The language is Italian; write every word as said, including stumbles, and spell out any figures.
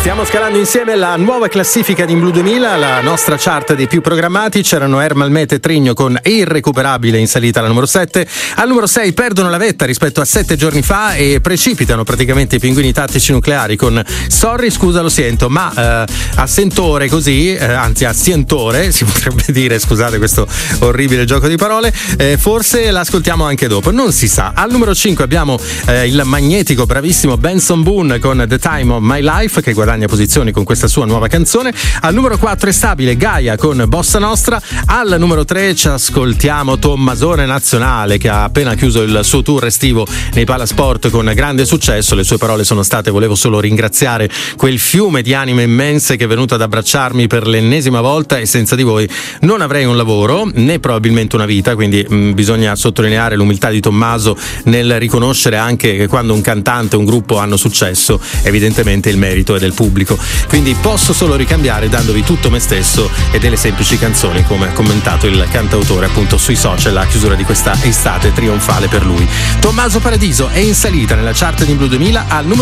Stiamo scalando insieme la nuova classifica di In Blu duemila, la nostra chart dei più programmati. C'erano Ermal Mete e Trigno con Irrecuperabile in salita alla numero sette. Al numero sei perdono la vetta rispetto a sette giorni fa e precipitano praticamente i Pinguini Tattici Nucleari con Sorry, scusa lo sento, ma eh, a sentore così, eh, anzi a sientore si potrebbe dire, scusate questo orribile gioco di parole, eh, forse l'ascoltiamo anche dopo, non si sa. Al numero cinque abbiamo eh, il magnetico bravissimo Benson Boone con The Time of My Life, che guadagna posizioni con questa sua nuova canzone. Al numero quattro è stabile Gaia con Bossa Nostra. Al numero tre ci ascoltiamo Tommasone Nazionale, che ha appena chiuso il suo tour estivo nei Palasport con grande successo. Le sue parole sono state: volevo solo ringraziare quel fiume di anime immense che è venuto ad abbracciarmi per l'ennesima volta, e senza di voi non avrei un lavoro né probabilmente una vita. Quindi mh, bisogna sottolineare l'umiltà di Tommaso nel riconoscere anche che quando un cantante e un gruppo hanno successo, evidentemente il merito è del pubblico. Quindi posso solo ricambiare dandovi tutto me stesso e delle semplici canzoni, come ha commentato il cantautore appunto sui social a chiusura di questa estate trionfale per lui. Tommaso Paradiso è in salita nella chart di In Blu duemila al numero